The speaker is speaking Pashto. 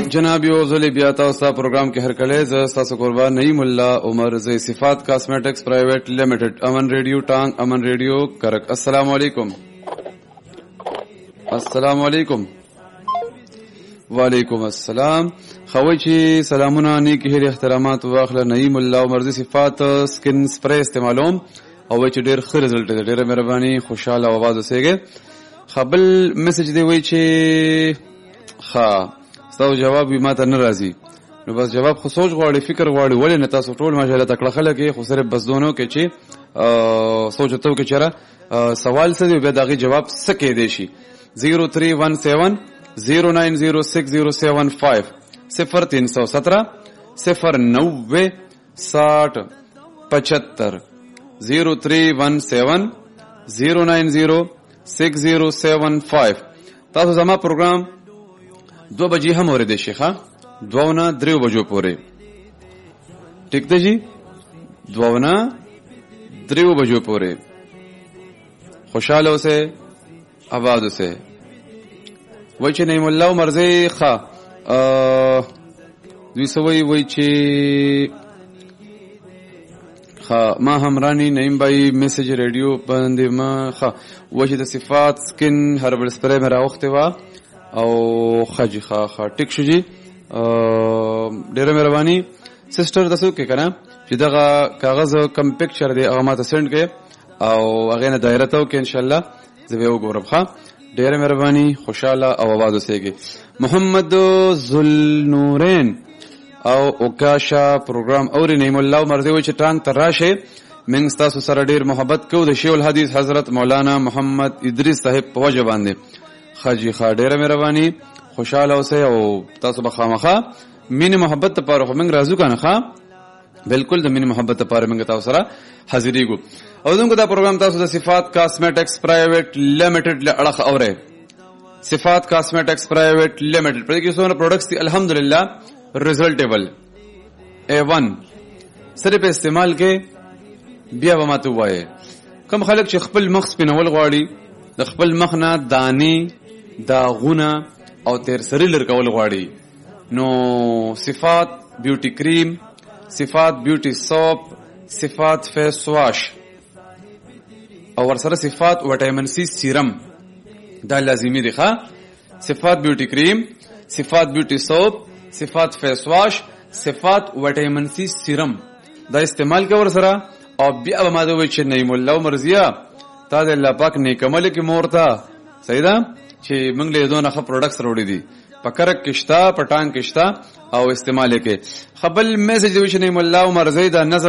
جناب یو غلی بیا تاسو پروګرام کې هر کله ز تاسو قربان نعیم الله عمر ز صفات کاسمیټکس پرایویټ لیمیټډ امن ریډیو ټانګ امن ریډیو کرک. السلام علیکم. السلام علیکم. وعلیکم السلام. خوي چې سلامونه نیک هیر احترامات واخله نعیم الله عمر ز صفات سکن سپری استعمالوم او چې ډیر ښه رزلټ دی. ډیره مهرباني خوشاله आवाज وسېګه. خپل میسج دی وای چې ها تاسو جواب به ماته نه راځي نو بس جواب خو سوچ غواړي فکر غواړي ولې نه تاسو ټول ماشاءالله تکړه خلک یې خو صرف بس دونو کې چې سوچته کې چېرې سوال څه دی به دغه جواب څه کې دی شي 0317 0906075 0317 090 60 75 0317 0906075. تاسو زما پروګرام 2 بجې هم اورېدې شي ښا 2 نه 3 بجو پورې ټیک دی جی 2 نه 3 بجو پورې خوشاله اوسه آباد اوسه. وای چې نعیم الله مرزي ښا دوی سوي وای چې ما همرانی نعیم بھائی میسج ریڈیو باندې ما وای چې د صفات سکن هربل سپری مې راوخته وا او خجی ټیک شو جی. ډیره مهرباني سسټر تاسو کې کنه چې دغه کاغذ کم پکچر دی هغه ماته سند کې او هغه نه دایره ته کې ان شاء الله زه به وګورم. ښه ډیره مهرباني خوشاله او आवाज وسېږي. محمد ذوالنورین او اوکاشا پروګرام اور نعیم الله مرزي و چې ټانګ تراشه موږ تاسو سره ډیر محبت کوو د شیخ الحدیث حضرت مولانا محمد ادریس صاحب په وجه باندې خاجي ډیره مهرباني خوشاله اوسه او تاسو به خامخه مين محبت لپاره خو موږ راځو کنه ښا بالکل د مين محبت لپاره موږ تاسو سره حاضرې کو. او دغه دا پروګرام تاسو د صفات کاسمیټکس پرایویټ لیمیټډ لړخ اوره صفات کاسمیټکس پرایویټ لیمیټډ په کې څونه پروډکټس دي الحمدلله ریزلټیبل A1 صرف استعمال کې بیا به ماته وایي کوم خلک چې خپل مخ سپینول غواړي د خپل مخ نه دانی داغونه او تیر سری لرکول غواړي نو صفات بیوټي کریم صفات بیوټي سوپ صفات فیس واش او ورسره صفات وټامین سي سیرم دا لازمي دي ښا. صفات بیوټي کریم صفات بیوټي سوپ صفات فیس واش صفات وټامین سي سیرم دا استعمال کوي ورسره او بیا به ماده وي چې نعیم الله مرزیه تا د الله پاک نیکمل کې مورتا صحیح ده چې موږ له دوه ښه پروډکټس وروړي دي پکرک کشتا پټان کشتا او استعمال کې خپل میسج دی چې نعیم الله مرزی دا نظم